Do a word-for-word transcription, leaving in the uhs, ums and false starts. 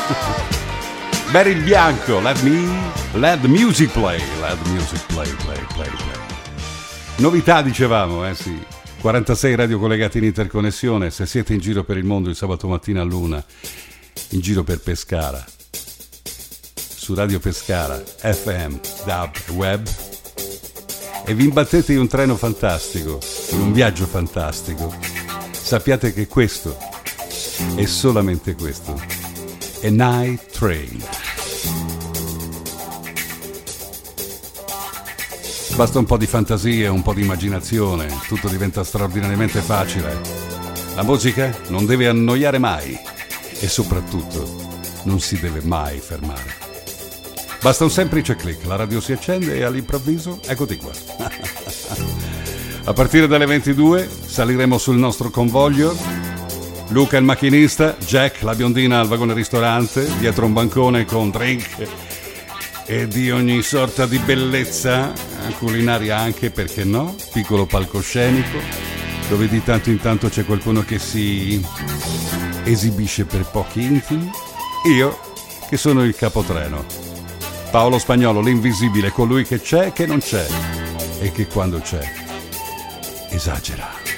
Beryl Bianco, let me, let the music play, let the music play, play, play, play. Novità dicevamo, eh sì. quarantasei radio collegati in interconnessione. Se siete in giro per il mondo il sabato mattina a luna, in giro per Pescara, su Radio Pescara, F M, D A B, web, e vi imbattete in un treno fantastico, in un viaggio fantastico, sappiate che questo, e solamente questo, è Night Train. Basta un po' di fantasia, un po' di immaginazione, tutto diventa straordinariamente facile. La musica non deve annoiare mai e soprattutto non si deve mai fermare. Basta un semplice click, la radio si accende e all'improvviso eccoti qua. A partire dalle ventidue saliremo sul nostro convoglio. Luca il macchinista, Jack la biondina al vagone ristorante, dietro un bancone con drink e di ogni sorta di bellezza, culinaria anche, perché no, piccolo palcoscenico, dove di tanto in tanto c'è qualcuno che si esibisce per pochi intimi. Io, che sono il capotreno. Paolo Spagnolo, l'invisibile, colui che c'è e che non c'è, e che quando c'è esagera.